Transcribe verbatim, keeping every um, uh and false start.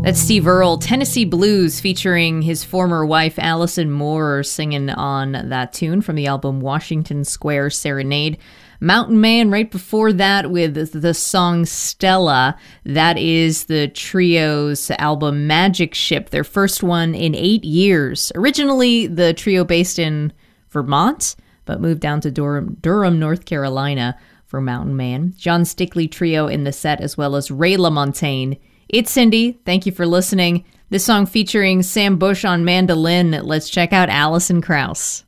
That's Steve Earle, Tennessee Blues, featuring his former wife, Allison Moore, singing on that tune from the album Washington Square Serenade. Mountain Man right before that with the song Stella. That is the trio's album Magic Ship, their first one in eight years. Originally, the trio based in Vermont, but moved down to Durham, Durham, North Carolina for Mountain Man. John Stickley Trio in the set, as well as Ray LaMontagne. It's Cindy. Thank you for listening. This song featuring Sam Bush on mandolin. Let's check out Alison Krauss.